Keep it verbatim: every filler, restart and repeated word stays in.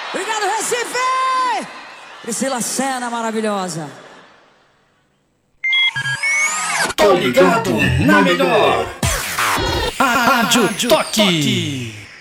Obrigado, Recife! Priscila Senna, maravilhosa. Tô ligado na melhor. A Rádio Toque.